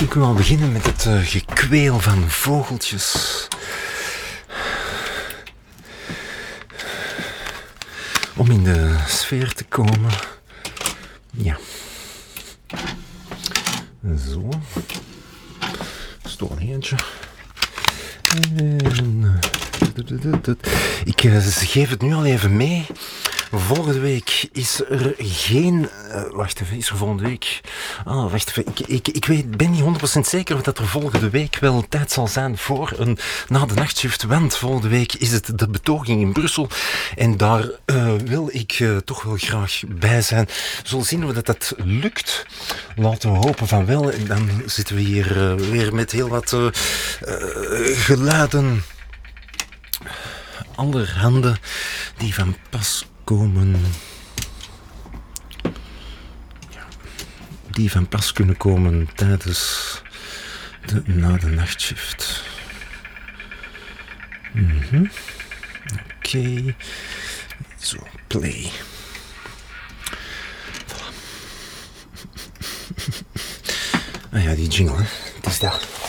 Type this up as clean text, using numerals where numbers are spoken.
Misschien kunnen we al beginnen met het gekweel van vogeltjes. Om in de sfeer te komen. Ja. Zo. Stoel eentje. En, ik geef het nu al even mee. Volgende week is er geen... wacht even, is er volgende week... wacht even, ik ben niet 100% zeker dat er volgende week wel tijd zal zijn voor een na de nachtshift. Want volgende week is het de betoging in Brussel. En daar wil ik toch wel graag bij zijn. We zullen zien of dat lukt. Laten we hopen van wel. En dan zitten we hier weer met heel wat geluiden. Allerhande die van pas komen. Ja, die van pas kunnen komen tijdens de na de nachtshift. Oké. Zo, play. Voilà. Ah ja, die jingle, hè. Het is dat.